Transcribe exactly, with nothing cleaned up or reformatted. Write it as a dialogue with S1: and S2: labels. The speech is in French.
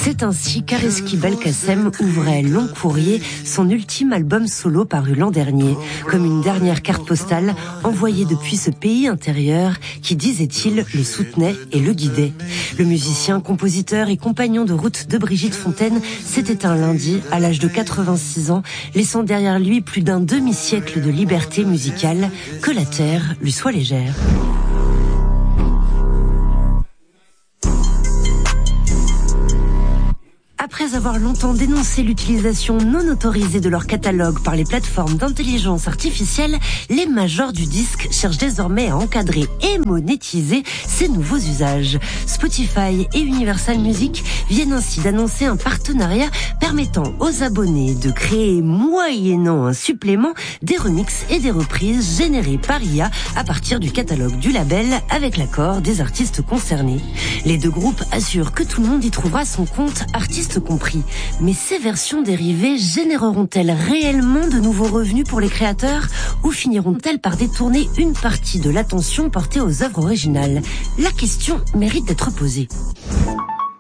S1: C'est ainsi qu'Areski Belkacem ouvrait Long Courrier, son ultime album solo paru l'an dernier, comme une dernière carte postale envoyée depuis ce pays intérieur qui, disait-il, le soutenait et le guidait. Le musicien, compositeur et compagnon de route de Brigitte Fontaine s'est éteint lundi à l'âge de quatre-vingt-six ans, laissant derrière lui plus d'un demi-siècle de liberté musicale. Que la terre lui soit légère. Après avoir longtemps dénoncé l'utilisation non autorisée de leur catalogue par les plateformes d'intelligence artificielle, les majors du disque cherchent désormais à encadrer et monétiser ces nouveaux usages. Spotify et Universal Music viennent ainsi d'annoncer un partenariat permettant aux abonnés de créer, moyennant un supplément, des remixes et des reprises générées par I A à partir du catalogue du label avec l'accord des artistes concernés. Les deux groupes assurent que tout le monde y trouvera son compte artiste compris. Mais ces versions dérivées généreront-elles réellement de nouveaux revenus pour les créateurs ou finiront-elles par détourner une partie de l'attention portée aux œuvres originales? La question mérite d'être posée.